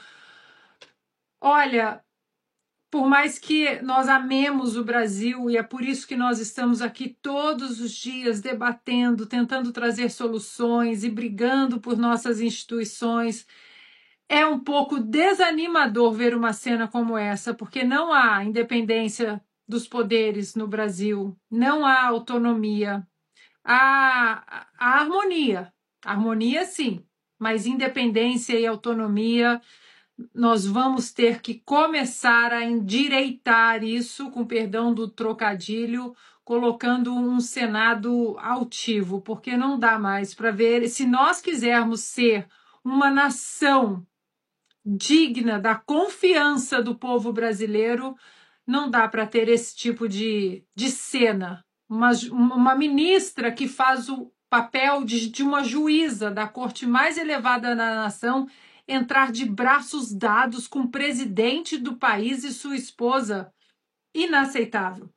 Olha, por mais que nós amemos o Brasil, e é por isso que nós estamos aqui todos os dias debatendo, tentando trazer soluções e brigando por nossas instituições, é um pouco desanimador ver uma cena como essa, porque não há independência dos poderes no Brasil, não há autonomia, há harmonia sim, mas independência e autonomia, nós vamos ter que começar a endireitar isso, com perdão do trocadilho, colocando um Senado altivo, porque não dá mais para ver, se nós quisermos ser uma nação digna da confiança do povo brasileiro, não dá para ter esse tipo de cena. Uma ministra que faz o papel de uma juíza da corte mais elevada da nação entrar de braços dados com o presidente do país e sua esposa. Inaceitável.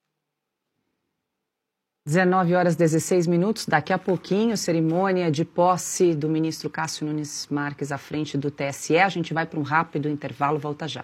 19h16. Daqui a pouquinho, cerimônia de posse do ministro Cássio Nunes Marques à frente do TSE. A gente vai para um rápido intervalo, volta já.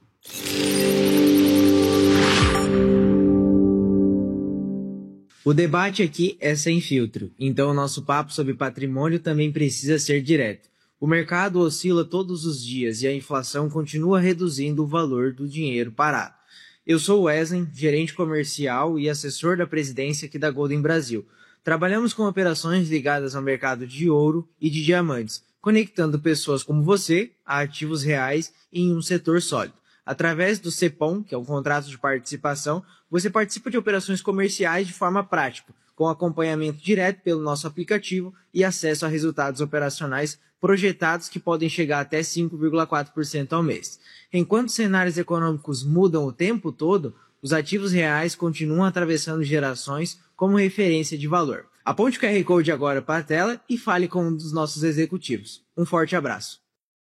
O debate aqui é sem filtro, então o nosso papo sobre patrimônio também precisa ser direto. O mercado oscila todos os dias e a inflação continua reduzindo o valor do dinheiro parado. Eu sou o Wesley, gerente comercial e assessor da presidência aqui da Golden Brasil. Trabalhamos com operações ligadas ao mercado de ouro e de diamantes, conectando pessoas como você a ativos reais em um setor sólido. Através do CEPOM, que é o contrato de participação, você participa de operações comerciais de forma prática, com acompanhamento direto pelo nosso aplicativo e acesso a resultados operacionais projetados que podem chegar até 5,4% ao mês. Enquanto cenários econômicos mudam o tempo todo, os ativos reais continuam atravessando gerações como referência de valor. Aponte o QR Code agora para a tela e fale com um dos nossos executivos. Um forte abraço.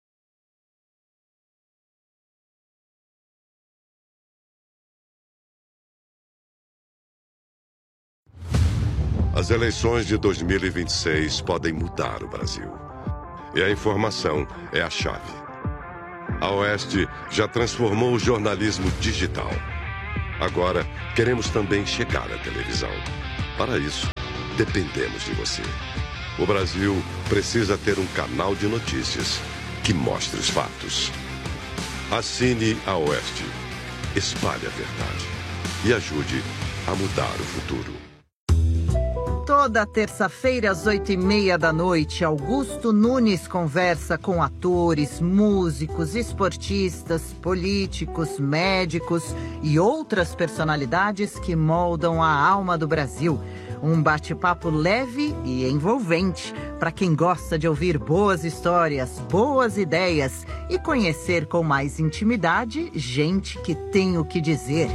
As eleições de 2026 podem mudar o Brasil. E a informação é a chave. A Oeste já transformou o jornalismo digital. Agora, queremos também chegar à televisão. Para isso, dependemos de você. O Brasil precisa ter um canal de notícias que mostre os fatos. Assine a Oeste, espalhe a verdade e ajude a mudar o futuro. Toda terça-feira, às 8h30 da noite, Augusto Nunes conversa com atores, músicos, esportistas, políticos, médicos e outras personalidades que moldam a alma do Brasil. Um bate-papo leve e envolvente para quem gosta de ouvir boas histórias, boas ideias e conhecer com mais intimidade gente que tem o que dizer.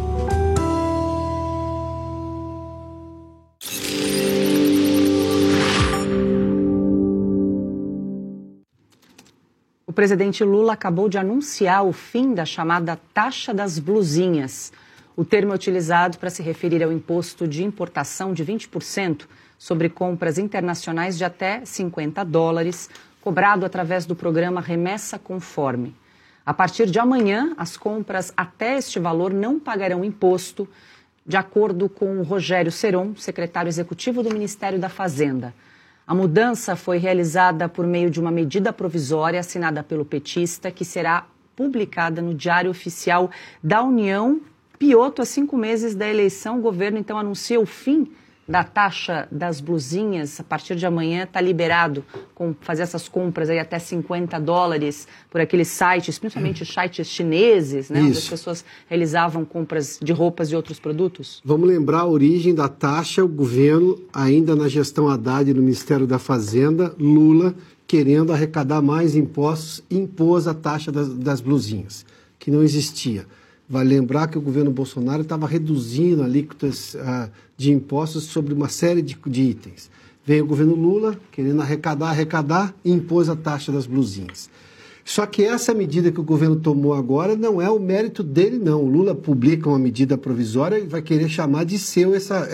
O presidente Lula acabou de anunciar o fim da chamada taxa das blusinhas. O termo é utilizado para se referir ao imposto de importação de 20% sobre compras internacionais de até $50, cobrado através do programa Remessa Conforme. A partir de amanhã, as compras até este valor não pagarão imposto, de acordo com o Rogério Seron, secretário executivo do Ministério da Fazenda. A mudança foi realizada por meio de uma medida provisória assinada pelo petista, que será publicada no Diário Oficial da União. Pioto, a 5 meses da eleição, o governo então anuncia o fim da taxa das blusinhas. A partir de amanhã está liberado fazer essas compras aí até $50 por aqueles sites, principalmente sites chineses, né, onde as pessoas realizavam compras de roupas e outros produtos. Vamos lembrar a origem da taxa. O governo, ainda na gestão Haddad no Ministério da Fazenda, Lula, querendo arrecadar mais impostos, impôs a taxa das blusinhas, que não existia. Vale lembrar que o governo Bolsonaro estava reduzindo alíquotas de impostos sobre uma série de itens. Veio o governo Lula, querendo arrecadar, e impôs a taxa das blusinhas. Só que essa medida que o governo tomou agora não é o mérito dele, não. O Lula publica uma medida provisória e vai querer chamar de sua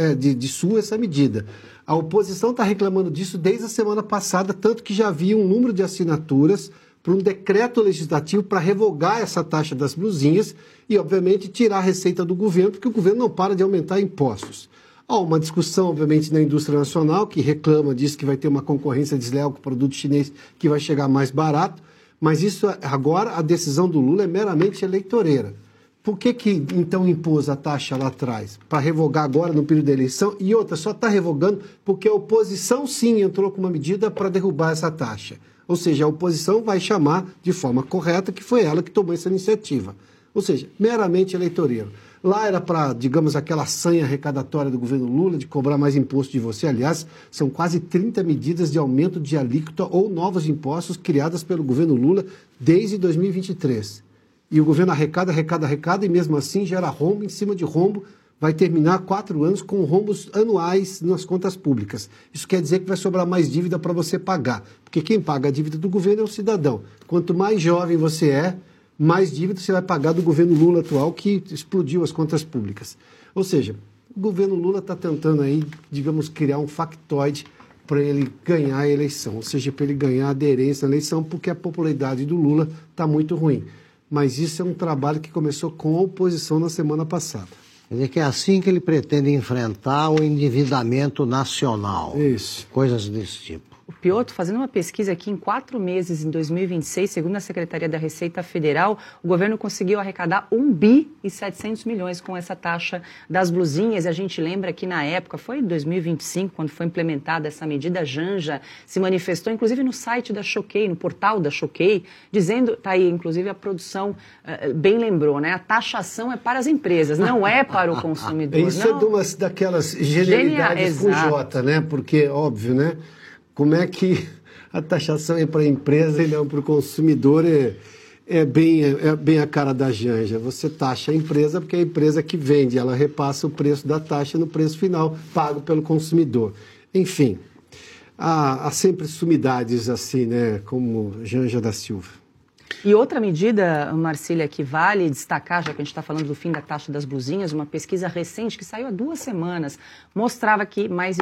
essa medida. A oposição está reclamando disso desde a semana passada, tanto que já havia um número de assinaturas para um decreto legislativo para revogar essa taxa das blusinhas e, obviamente, tirar a receita do governo, porque o governo não para de aumentar impostos. Há uma discussão, obviamente, na indústria nacional, que reclama disso, que vai ter uma concorrência desleal com o produto chinês, que vai chegar mais barato, mas isso agora, a decisão do Lula é meramente eleitoreira. Por que então impôs a taxa lá atrás? Para revogar agora no período da eleição? E outra, só está revogando porque a oposição sim entrou com uma medida para derrubar essa taxa. Ou seja, a oposição vai chamar de forma correta que foi ela que tomou essa iniciativa. Ou seja, meramente eleitoreiro. Lá era para, digamos, aquela sanha arrecadatória do governo Lula de cobrar mais imposto de você. Aliás, são quase 30 medidas de aumento de alíquota ou novos impostos criadas pelo governo Lula desde 2023. E o governo arrecada e mesmo assim gera rombo em cima de rombo. Vai terminar 4 anos com rombos anuais nas contas públicas. Isso quer dizer que vai sobrar mais dívida para você pagar. Porque quem paga a dívida do governo é o cidadão. Quanto mais jovem você é, mais dívida você vai pagar do governo Lula atual, que explodiu as contas públicas. Ou seja, o governo Lula está tentando aí, digamos, criar um factoide para ele ganhar a eleição. Ou seja, para ele ganhar aderência na eleição, porque a popularidade do Lula está muito ruim. Mas isso é um trabalho que começou com a oposição na semana passada. Quer dizer que é assim que ele pretende enfrentar o endividamento nacional. Isso. Coisas desse tipo. O Piotr, fazendo uma pesquisa aqui, em 4 meses, em 2026, segundo a Secretaria da Receita Federal, o governo conseguiu arrecadar 1 bi e 700 milhões com essa taxa das blusinhas. E a gente lembra que na época, foi em 2025, quando foi implementada essa medida, a Janja se manifestou, inclusive no site da Choquei, no portal da Choquei, dizendo, tá aí, inclusive a produção bem lembrou, né? A taxação é para as empresas, não é para o consumidor. Isso não. É de uma daquelas genialidades com J, né? Porque, óbvio, né? Como é que a taxação é para a empresa e não para o consumidor? É bem a cara da Janja. Você taxa a empresa porque é a empresa que vende, ela repassa o preço da taxa no preço final, pago pelo consumidor. Enfim, há sempre sumidades assim, né? Como Janja da Silva. E outra medida, Marcília, que vale destacar, já que a gente está falando do fim da taxa das blusinhas, uma pesquisa recente que saiu há 2 semanas mostrava que mais de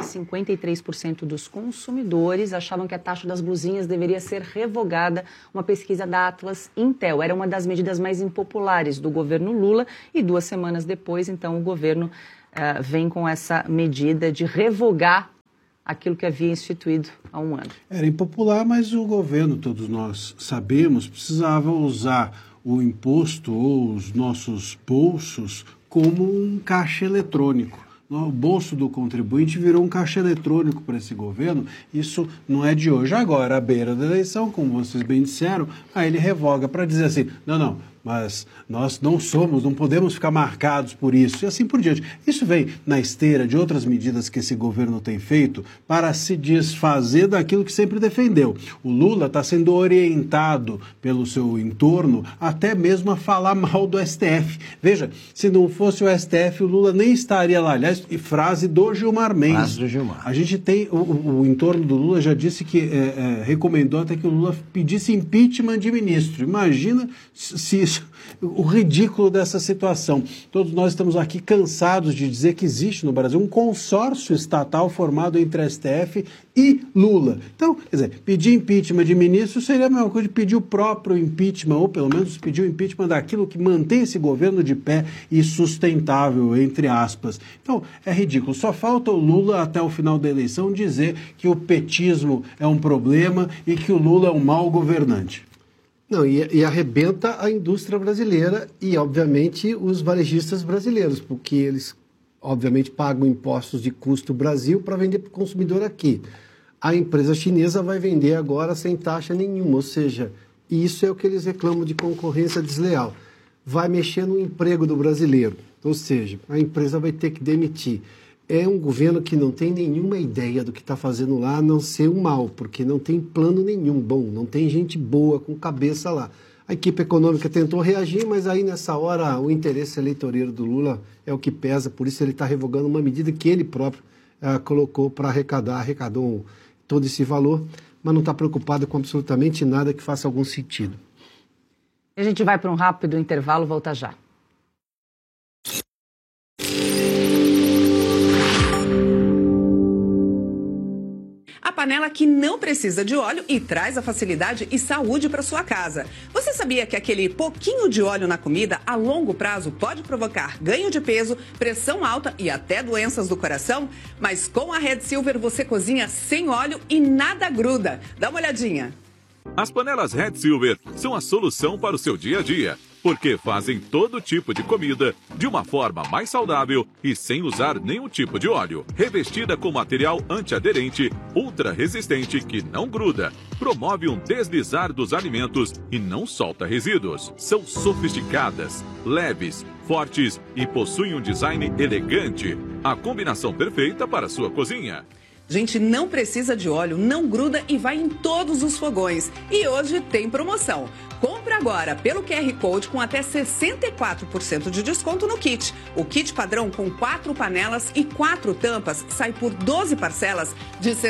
53% dos consumidores achavam que a taxa das blusinhas deveria ser revogada. Uma pesquisa da Atlas Intel. Era uma das medidas mais impopulares do governo Lula e 2 semanas depois, então, o governo vem com essa medida de revogar aquilo que havia instituído há 1 ano. Era impopular, mas o governo, todos nós sabemos, precisava usar o imposto ou os nossos bolsos como um caixa eletrônico. O bolso do contribuinte virou um caixa eletrônico para esse governo. Isso não é de hoje. Agora, à beira da eleição, como vocês bem disseram, aí ele revoga para dizer assim, não, mas nós não podemos ficar marcados por isso, e assim por diante. Isso vem na esteira de outras medidas que esse governo tem feito para se desfazer daquilo que sempre defendeu. O Lula está sendo orientado pelo seu entorno até mesmo a falar mal do STF. Veja, se não fosse o STF, o Lula nem estaria lá. Aliás, frase do Gilmar Mendes. Frase do Gilmar. A gente tem, o entorno do Lula já disse que recomendou até que o Lula pedisse impeachment de ministro. Imagina se o ridículo dessa situação. Todos nós estamos aqui cansados de dizer que existe no Brasil um consórcio estatal formado entre a STF e Lula. Então, quer dizer, pedir impeachment de ministro seria a mesma coisa de pedir o próprio impeachment, ou pelo menos pedir o impeachment daquilo que mantém esse governo de pé e sustentável, entre aspas. Então, é ridículo. Só falta o Lula, até o final da eleição, dizer que o petismo é um problema e que o Lula é um mau governante. Não, e arrebenta a indústria brasileira e, obviamente, os varejistas brasileiros, porque eles, obviamente, pagam impostos de custo Brasil para vender para o consumidor aqui. A empresa chinesa vai vender agora sem taxa nenhuma, ou seja, isso é o que eles reclamam de concorrência desleal. Vai mexer no emprego do brasileiro, ou seja, a empresa vai ter que demitir. É um governo que não tem nenhuma ideia do que está fazendo lá, a não ser o mal, porque não tem plano nenhum bom, não tem gente boa com cabeça lá. A equipe econômica tentou reagir, mas aí nessa hora o interesse eleitoreiro do Lula é o que pesa, por isso ele está revogando uma medida que ele próprio colocou para arrecadou todo esse valor, mas não está preocupado com absolutamente nada que faça algum sentido. A gente vai para um rápido intervalo, volta já. A panela que não precisa de óleo e traz a facilidade e saúde para sua casa. Você sabia que aquele pouquinho de óleo na comida a longo prazo pode provocar ganho de peso, pressão alta e até doenças do coração? Mas com a Red Silver você cozinha sem óleo e nada gruda. Dá uma olhadinha. As panelas Red Silver são a solução para o seu dia a dia, porque fazem todo tipo de comida de uma forma mais saudável e sem usar nenhum tipo de óleo. Revestida com material antiaderente, ultra resistente que não gruda, promove um deslizar dos alimentos e não solta resíduos. São sofisticadas, leves, fortes e possuem um design elegante. A combinação perfeita para a sua cozinha. Gente, não precisa de óleo, não gruda e vai em todos os fogões. E hoje tem promoção. Compre agora pelo QR Code com até 64% de desconto no kit. O kit padrão com 4 panelas e 4 tampas sai por 12 parcelas de R$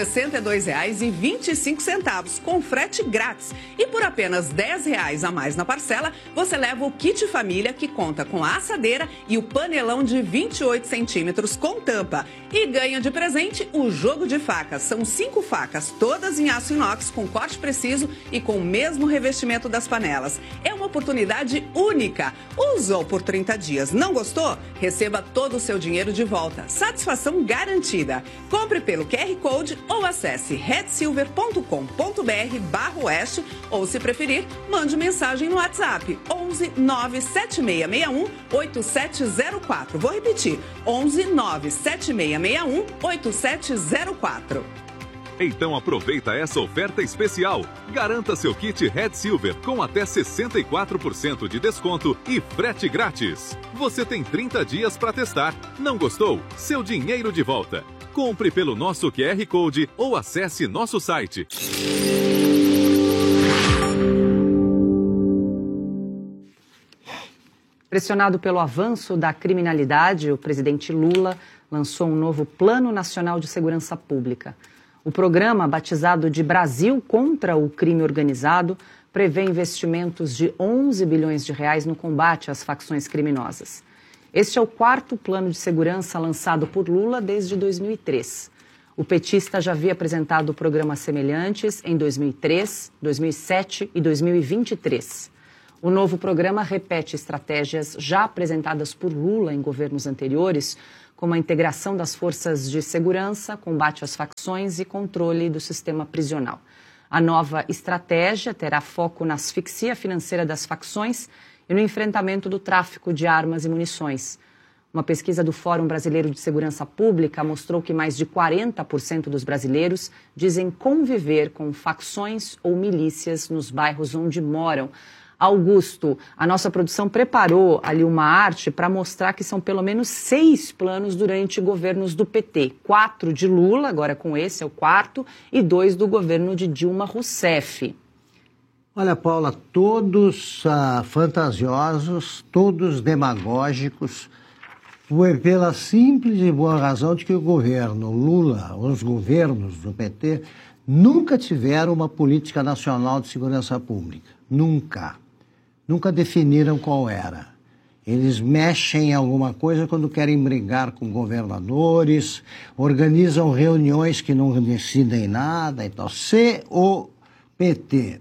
62,25 com frete grátis. E por apenas R$ 10 a mais na parcela, você leva o kit família que conta com a assadeira e o panelão de 28 centímetros com tampa. E ganha de presente o jogo jogo de facas. São 5 facas, todas em aço inox, com corte preciso e com o mesmo revestimento das panelas. É uma oportunidade única. Usou por 30 dias, não gostou? Receba todo o seu dinheiro de volta. Satisfação garantida. Compre pelo QR Code ou acesse redsilver.com.br/oeste ou, se preferir, mande mensagem no WhatsApp 11 97661 8704. Vou repetir, 11 97661 8704. Então aproveita essa oferta especial. Garanta seu kit Red Silver com até 64% de desconto e frete grátis. Você tem 30 dias para testar. Não gostou? Seu dinheiro de volta. Compre pelo nosso QR Code ou acesse nosso site. Pressionado pelo avanço da criminalidade, o presidente Lula lançou um novo Plano Nacional de Segurança Pública. O programa, batizado de Brasil contra o Crime Organizado, prevê investimentos de 11 bilhões de reais no combate às facções criminosas. Este é o 4º plano de segurança lançado por Lula desde 2003. O petista já havia apresentado programas semelhantes em 2003, 2007 e 2023. O novo programa repete estratégias já apresentadas por Lula em governos anteriores, como a integração das forças de segurança, combate às facções e controle do sistema prisional. A nova estratégia terá foco na asfixia financeira das facções e no enfrentamento do tráfico de armas e munições. Uma pesquisa do Fórum Brasileiro de Segurança Pública mostrou que mais de 40% dos brasileiros dizem conviver com facções ou milícias nos bairros onde moram. Augusto, a nossa produção preparou ali uma arte para mostrar que são pelo menos 6 planos durante governos do PT. 4 de Lula, agora com esse é o 4º, e 2 do governo de Dilma Rousseff. Olha, Paula, todos fantasiosos, todos demagógicos, pela simples e boa razão de que o governo Lula, os governos do PT, nunca tiveram uma política nacional de segurança pública. Nunca. Nunca definiram qual era. Eles mexem em alguma coisa quando querem brigar com governadores, organizam reuniões que não decidem nada e tal. Se o PT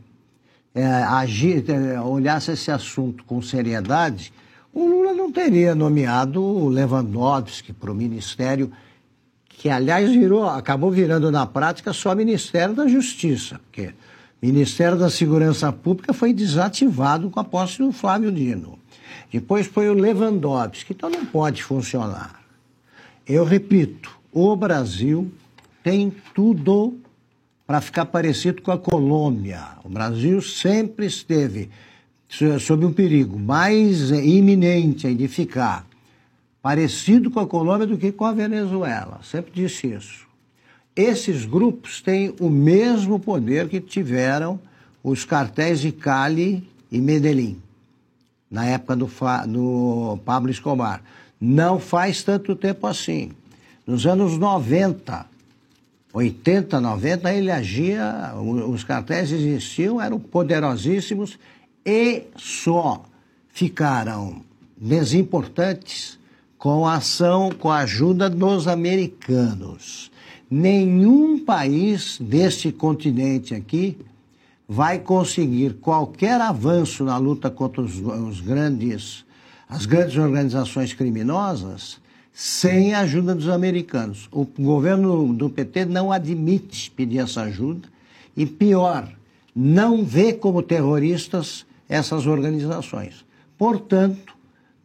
olhasse esse assunto com seriedade, o Lula não teria nomeado o Lewandowski para o ministério, que, aliás, acabou virando na prática só Ministério da Justiça, porque o Ministério da Segurança Pública foi desativado com a posse do Flávio Dino. Depois foi o Lewandowski, então não pode funcionar. Eu repito, o Brasil tem tudo para ficar parecido com a Colômbia. O Brasil sempre esteve sob um perigo mais iminente de ficar parecido com a Colômbia do que com a Venezuela. Sempre disse isso. Esses grupos têm o mesmo poder que tiveram os cartéis de Cali e Medellín, na época do Pablo Escobar. Não faz tanto tempo assim. Nos anos 90, 80, 90, ele agia, os cartéis existiam, eram poderosíssimos e só ficaram desimportantes com a ação, com a ajuda dos americanos. Nenhum país deste continente aqui vai conseguir qualquer avanço na luta contra as grandes organizações criminosas sem a ajuda dos americanos. O governo do PT não admite pedir essa ajuda e, pior, não vê como terroristas essas organizações. Portanto,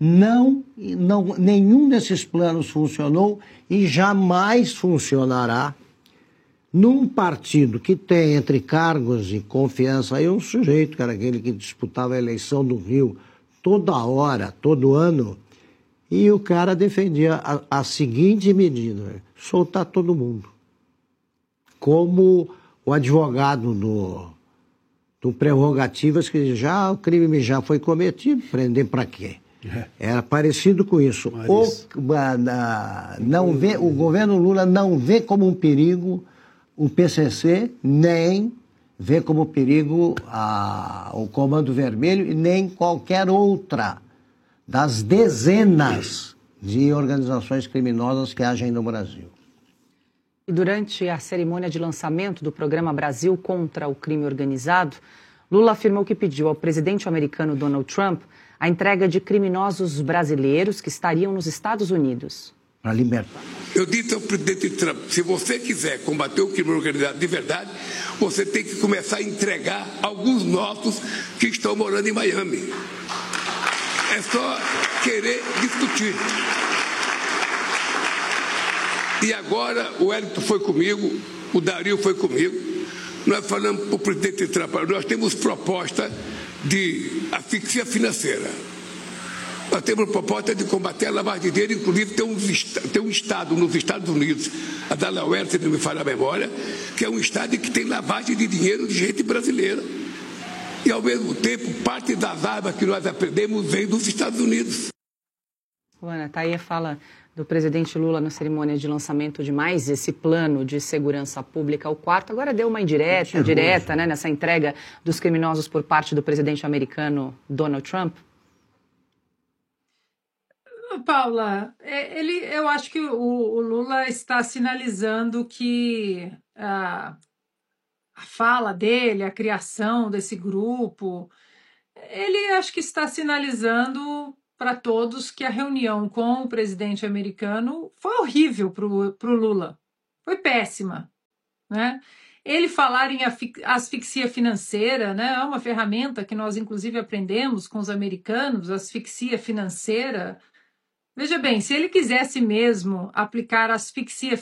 nenhum desses planos funcionou e jamais funcionará num partido que tem entre cargos de confiança aí um sujeito, que era aquele que disputava a eleição do Rio toda hora, todo ano, e o cara defendia a seguinte medida: soltar todo mundo. Como o advogado do Prerrogativas, que o crime já foi cometido, prender para quê? Era parecido com isso. O governo Lula não vê como um perigo o PCC, nem vê como perigo o Comando Vermelho, e nem qualquer outra das dezenas de organizações criminosas que agem no Brasil. E durante a cerimônia de lançamento do programa Brasil contra o Crime Organizado, Lula afirmou que pediu ao presidente americano Donald Trump a entrega de criminosos brasileiros que estariam nos Estados Unidos. Para libertar. Eu disse ao presidente Trump, se você quiser combater o crime organizado de verdade, você tem que começar a entregar alguns nossos que estão morando em Miami. É só querer discutir. E agora o Wellington foi comigo, o Dario foi comigo. Nós falamos para o presidente Trump, nós temos proposta de asfixia financeira. Nós temos proposta de combater a lavagem de dinheiro, inclusive tem um estado nos Estados Unidos, a Delaware, se não me falha a memória, que é um estado que tem lavagem de dinheiro de gente brasileira. E, ao mesmo tempo, parte das armas que nós aprendemos vem dos Estados Unidos. Luana, tá aí a fala do presidente Lula na cerimônia de lançamento de mais esse plano de segurança pública, o quarto. Agora deu uma direta, né, nessa entrega dos criminosos por parte do presidente americano Donald Trump. Paula, eu acho que o Lula está sinalizando que a fala dele, a criação desse grupo, ele acho que está sinalizando para todos que a reunião com o presidente americano foi horrível para o Lula, foi péssima, né? Ele falar em asfixia financeira, né, é uma ferramenta que nós inclusive aprendemos com os americanos, asfixia financeira. Veja bem, se ele quisesse mesmo aplicar asfixia